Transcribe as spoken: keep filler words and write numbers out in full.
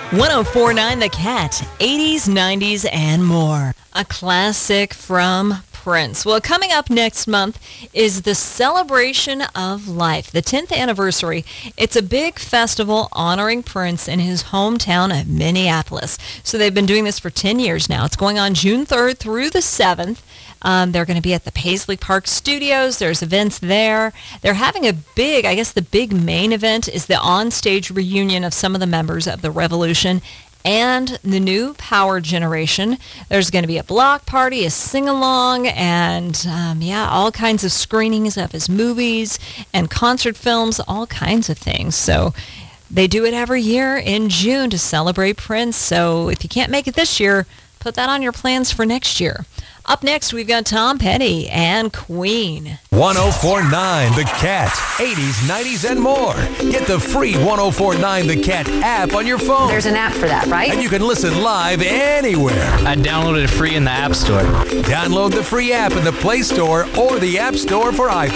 one oh four point nine The Cat, eighties, nineties, and more. A classic from Prince. Well, coming up next month is the Celebration of Life, the tenth anniversary. It's a big festival honoring Prince in his hometown of Minneapolis. So they've been doing this for ten years now. It's going on June third through the seventh. Um, they're going to be at the Paisley Park Studios. There's events there. They're having a big, I guess the big main event is the onstage reunion of some of the members of the Revolution and the new Power Generation. There's going to be a block party, a sing-along, and um, yeah, all kinds of screenings of his movies and concert films, all kinds of things. So they do it every year in June to celebrate Prince. So if you can't make it this year, put that on your plans for next year. Up next, we've got Tom Petty and Queen. one oh four point nine The Cat, eighties, nineties, and more. Get the free one oh four point nine The Cat app on your phone. There's an app for that, right? And you can listen live anywhere. I downloaded it free in the App Store. Download the free app in the Play Store or the App Store for iPhone.